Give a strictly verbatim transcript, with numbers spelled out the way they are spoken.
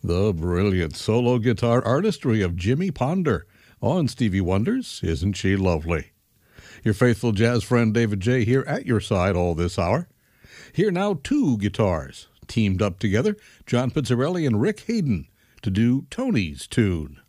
The brilliant solo guitar artistry of Jimmy Ponder on Stevie Wonder's Isn't She Lovely? Your faithful jazz friend David J. here at your side all this hour. Here now two guitars teamed up together, John Pizzarelli and Rick Hayden, to do Tony's tune.